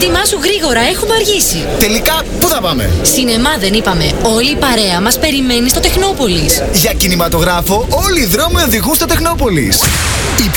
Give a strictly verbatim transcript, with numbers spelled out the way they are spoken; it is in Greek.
Ετοιμάσου γρήγορα, έχουμε αργήσει. Τελικά, πού θα πάμε? Σινεμά δεν είπαμε. Όλη η παρέα μας περιμένει στο Τεχνόπολης. Για κινηματογράφο, όλοι οι δρόμοι οδηγούν στο Τεχνόπολης.